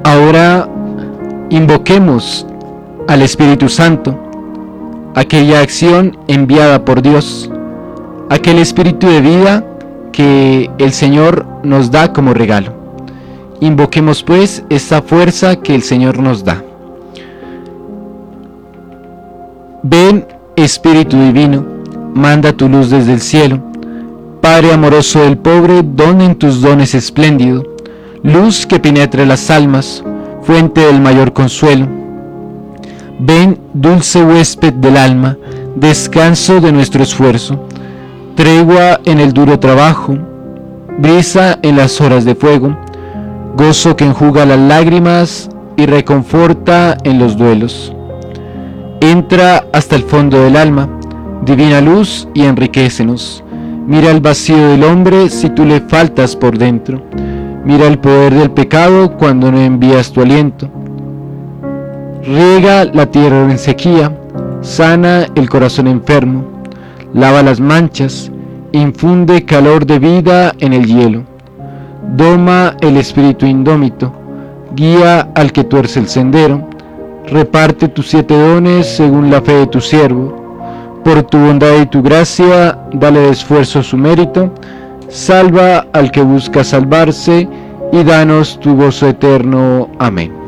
Ahora invoquemos al Espíritu Santo, aquella acción enviada por Dios, aquel espíritu de vida que el Señor nos da como regalo. Invoquemos pues esta fuerza que el Señor nos da. Ven, Espíritu Divino, manda tu luz desde el cielo. Padre amoroso del pobre, don en tus dones espléndido, luz que penetre las almas, fuente del mayor consuelo. Ven, dulce huésped del alma, descanso de nuestro esfuerzo, tregua en el duro trabajo, brisa en las horas de fuego, gozo que enjuga las lágrimas y reconforta en los duelos. Entra hasta el fondo del alma, divina luz, y enriquécenos. Mira el vacío del hombre si tú le faltas por dentro. Mira el poder del pecado cuando no envías tu aliento. Riega la tierra en sequía, sana el corazón enfermo, lava las manchas, infunde calor de vida en el hielo. Doma el espíritu indómito, guía al que tuerce el sendero. Reparte tus 7 dones según la fe de tu siervo. Por tu bondad y tu gracia, dale de esfuerzo su mérito. Salva al que busca salvarse y danos tu gozo eterno. Amén.